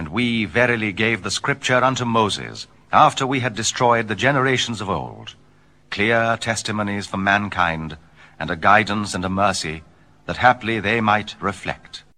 And we verily gave the scripture unto Moses, after we had destroyed the generations of old, clear testimonies for mankind, and a guidance and a mercy, that haply they might reflect.